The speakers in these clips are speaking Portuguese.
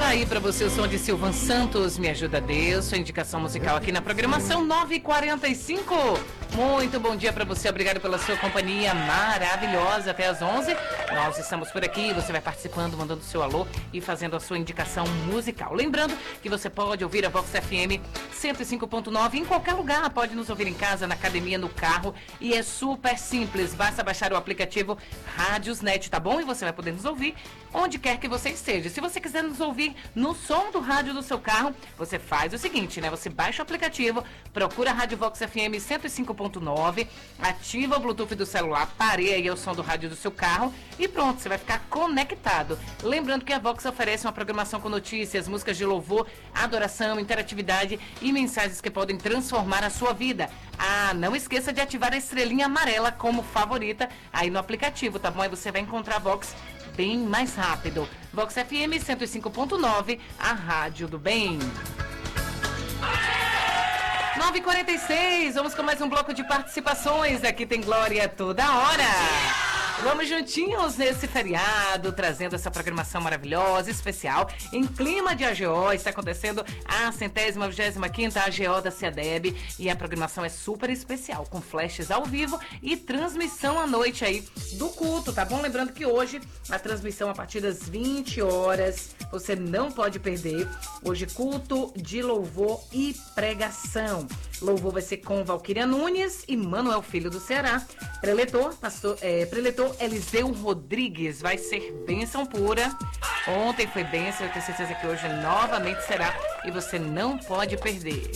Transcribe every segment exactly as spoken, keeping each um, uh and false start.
aí pra você o som de Silvan Santos, Me Ajuda Deus, sua indicação musical aqui na programação nove e quarenta e cinco. Muito bom dia pra você, obrigado pela sua companhia maravilhosa até as onze. Nós estamos por aqui, você vai participando, mandando seu alô e fazendo a sua indicação musical. Lembrando que você pode ouvir a Vox F M cento e cinco ponto nove em qualquer lugar, pode nos ouvir em casa, na academia, no carro, e é super simples, basta baixar o aplicativo Rádiosnet, tá bom? E você vai poder nos ouvir onde quer que você esteja. Se você quiser nos ouvir no som do rádio do seu carro, você faz o seguinte, né? Você baixa o aplicativo, procura a Rádio Vox F M cento e cinco ponto nove, ativa o Bluetooth do celular, pareia aí o som do rádio do seu carro e pronto, você vai ficar conectado. Lembrando que a Vox oferece uma programação com notícias, músicas de louvor, adoração, interatividade e mensagens que podem transformar a sua vida. Ah, não esqueça de ativar a estrelinha amarela como favorita aí no aplicativo, tá bom? Aí você vai encontrar a Vox bem mais rápido. Vox F M cento e cinco ponto nove, a rádio do bem. nove e quarenta e seis, vamos com mais um bloco de participações. Aqui tem Glória toda hora. Vamos juntinhos nesse feriado, trazendo essa programação maravilhosa, especial, em clima de A G O. Está acontecendo a centésima, vigésima quinta A G O da CEADEB e a programação é super especial, com flashes ao vivo e transmissão à noite aí do culto, tá bom? Lembrando que hoje a transmissão a partir das vinte horas, você não pode perder. Hoje culto de louvor e pregação. Louvor vai ser com Valquíria Nunes e Manuel Filho do Ceará. Preletor, pastor, é, preletor Eliseu Rodrigues, vai ser bênção pura. Ontem foi bênção, eu tenho certeza que hoje novamente será e você não pode perder.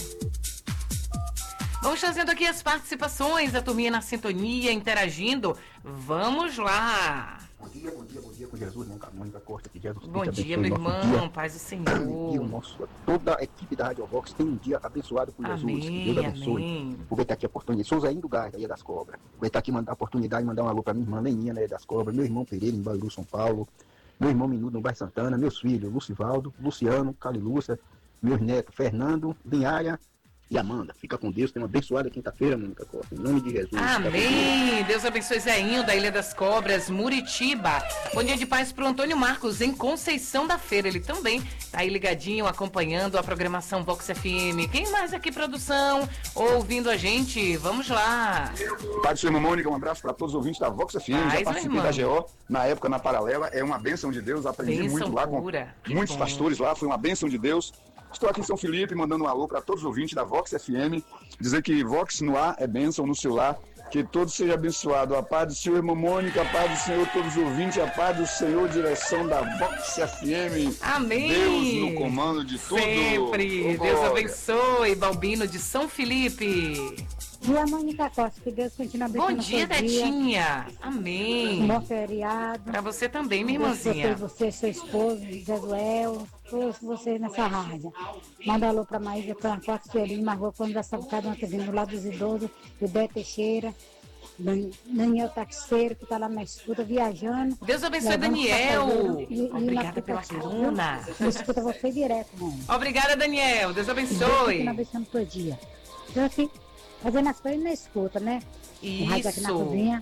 Vamos fazendo aqui as participações, a turminha na sintonia, interagindo. Vamos lá! Bom dia, bom dia, bom dia com Jesus, irmão Mônica Costa, que Jesus Bom dia, meu irmão, paz do Senhor. E o nosso, toda a equipe da Rádio Vox tem um dia abençoado por Jesus. Amém, que Deus abençoe. Amém. Aproveitar aqui a oportunidade. Sou Zé do Gás, da Ilha das Cobras. Aproveitar aqui mandar a oportunidade de mandar um alô para minha irmã Leninha, na Ilha das Cobras, meu irmão Pereira, em Bauru, São Paulo, meu irmão Minuto, no Bairro Santana, meus filhos, Lucivaldo, Luciano, Calilúcia, meus netos, Fernando, Linhaia e Amanda. Fica com Deus, tem uma abençoada quinta-feira, Mônica Costa, em nome de Jesus. Amém. Deus abençoe Zéinho, da Ilha das Cobras, Muritiba. Bom dia de paz pro Antônio Marcos, em Conceição da Feira. Ele também tá aí ligadinho, acompanhando a programação Vox F M. Quem mais aqui, produção, ouvindo a gente? Vamos lá. Pai do seu irmão Mônica, um abraço para todos os ouvintes da Vox F M. Paz, já participei da G O, na época na Paralela. É uma bênção de Deus, aprendi Bênção muito lá pura. com muitos Bom. pastores lá, foi uma bênção de Deus. Estou aqui em São Felipe mandando um alô para todos os ouvintes da Vox F M, dizer que Vox no ar é bênção no seu lar, que todos sejam abençoados. A paz do Senhor, irmão Mônica, a paz do Senhor, todos os ouvintes, a paz do Senhor, direção da Vox F M. Amém. Deus no comando de tudo. Sempre. Oh, Deus glória. abençoe, Balbino de São Felipe. Dia, Mônica Costa, que Deus continue abençoando Bom dia, seu dia. Netinha. Um Amém. bom feriado. Pra você também, minha Deus irmãzinha. abençoe você, seu esposo, Jesuel, todos vocês nessa rádio. Manda alô pra Maísa, pra Quatro Estrelinhas, na rua Conversa Cada uma vindo lá dos idosos, Judé Teixeira, Dan- Daniel Taxeiro, que tá lá na escuta, viajando. Deus abençoe, levando Daniel. passageiro e- e na Obrigada pela aplicativo, coluna. viu? Eu escuto você direto, mano. Obrigada, Daniel. Deus Deus abençoe. continue abençoando o seu dia. Eu aqui, fazendo as coisas na escuta, né? O rádio aqui na Isso. cozinha.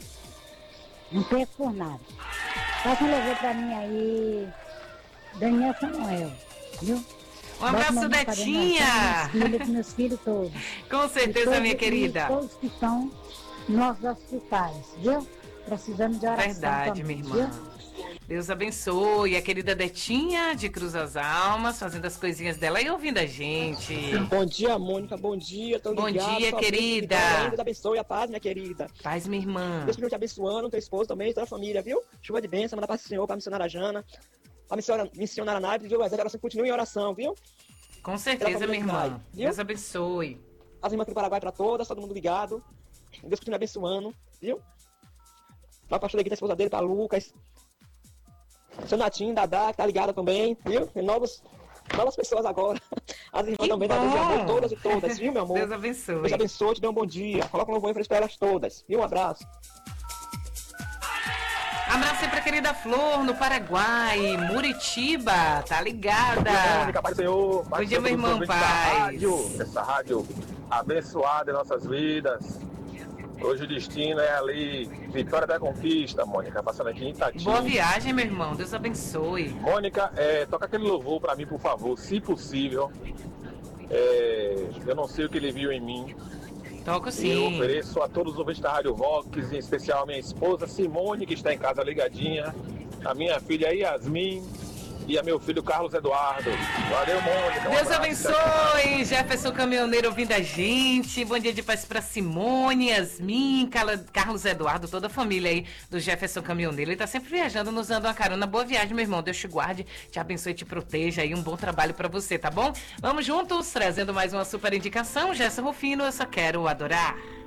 Não perco por nada. Faça um louvor pra mim aí, Daniel Samuel, viu? Um abraço, Bota meu nome pra Netinha. dentro, meus filhos, meus filhos todos. Com E certeza, todos- minha e querida. todos que estão nos nossos hospitais, viu? Precisando de oração Verdade, também, minha irmã. viu? Deus abençoe. A querida Detinha, de Cruz das Almas, fazendo as coisinhas dela e ouvindo a gente. Bom dia, Mônica. Bom dia. Tô Bom ligado, dia, sua querida. bênção, Deus abençoe a paz, minha querida. Paz, minha irmã. Deus continue te abençoando, teu esposo também, toda a família, viu? Chuva de bênção, manda paz do Senhor pra missionária Jana, pra missionária, missionária Naipe, viu? As orações continuem em oração, viu? Com certeza, Pela minha irmã. família que vai, viu? Deus abençoe. As irmãs aqui do Paraguai pra todas, todo mundo ligado. Deus continue abençoando, viu? Pra pastor aqui, da esposa dele, pra Lucas. Seu Natinho, Dadá, que tá ligada também, viu? Tem novos, novas pessoas agora. As irmãs Que também, tá bom. Deus amor, todas e todas, viu, meu amor? Deus abençoe. Deus abençoe, te dê um bom dia. Coloca um louvor aí pra elas todas, viu? Um abraço. Abraço aí pra querida Flor, no Paraguai, Muritiba, tá ligada? Mônica, paz do Senhor. Bom dia, meu irmão, paz. paz. Rádio, essa rádio abençoada em nossas vidas. Hoje o destino é ali, Vitória da Conquista, Mônica, passando aqui em Itati. Boa viagem, meu irmão. Deus abençoe. Mônica, é, toca aquele louvor pra mim, por favor, se possível. É, eu não sei o que ele viu em mim. Toco Eu sim. ofereço a todos os ouvintes da Rádio Vox, em especial a minha esposa Simone, que está em casa ligadinha, a minha filha Yasmin e a meu filho Carlos Eduardo. Valeu, Mônica. Um Deus abraço. abençoe, Jefferson Caminhoneiro ouvindo a gente. Bom dia de paz pra Simone, Yasmin, Carla- Carlos Eduardo, toda a família aí do Jefferson Caminhoneiro. Ele tá sempre viajando, nos dando uma carona. Boa viagem, meu irmão. Deus te guarde, te abençoe, te proteja aí. Um bom trabalho pra você, tá bom? Vamos juntos, trazendo mais uma super indicação. Gerson Rufino, eu só quero adorar.